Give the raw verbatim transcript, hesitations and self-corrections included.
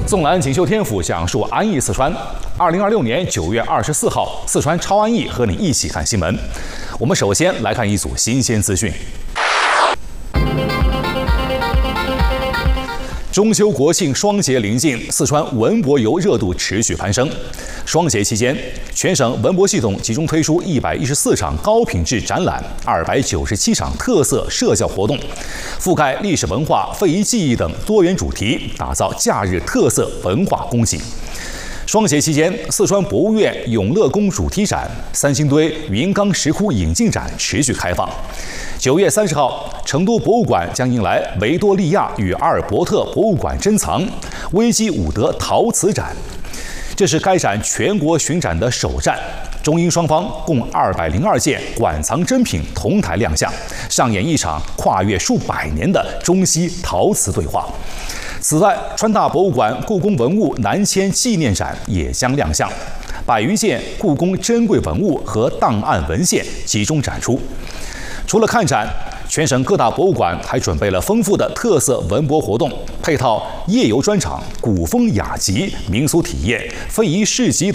纵览锦绣天府，讲述安逸四川。二零二六年九月二十四号，四川超安逸和你一起看新闻。我们首先来看一组新鲜资讯。中秋国庆双节临近，四川文博游热度持续攀升。双节期间，全省文博系统集中推出一百一十四场高品质展览，二百九十七场特色社交活动，覆盖历史文化、非遗技艺等多元主题，打造假日特色文化供给。双节期间，四川博物院永乐宫主题展、三星堆云冈石窟引进展持续开放。九月三十号，成都博物馆将迎来维多利亚与阿尔伯特博物馆珍藏危机伍德陶瓷展，这是该展全国巡展的首站。中英双方共二百零二件馆藏珍品同台亮相，上演一场跨越数百年的中西陶瓷对话。此外，川大博物馆故宫文物南迁纪念展也将亮相，百余件故宫珍贵文物和档案文献集中展出。除了看展，全省各大博物馆还准备了丰富的特色文博活动，配套夜游专场、古风雅集、民俗体验、非遗市集等。